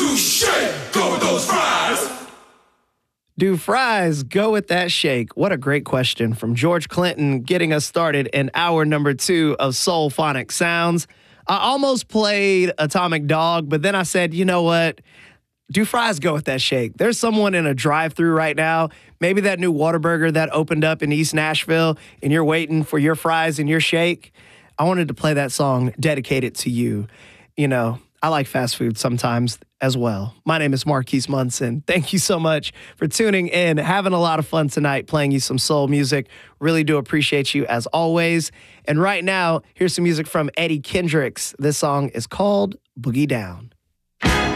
to shake. Go with those fries. Do fries go with that shake? What a great question from George Clinton, getting us started in hour number 2 of Soul Phonic Sounds. I almost played Atomic Dog, but then I said, you know what? Do fries go with that shake? There's someone in a drive-thru right now, maybe that new Whataburger that opened up in East Nashville, and you're waiting for your fries and your shake. I wanted to play that song dedicated to you. You know, I like fast food sometimes as well. My name is Marquise Munson. Thank you so much for tuning in, having a lot of fun tonight, playing you some soul music. Really do appreciate you as always. And right now, here's some music from Eddie Kendricks. This song is called Boogie Down.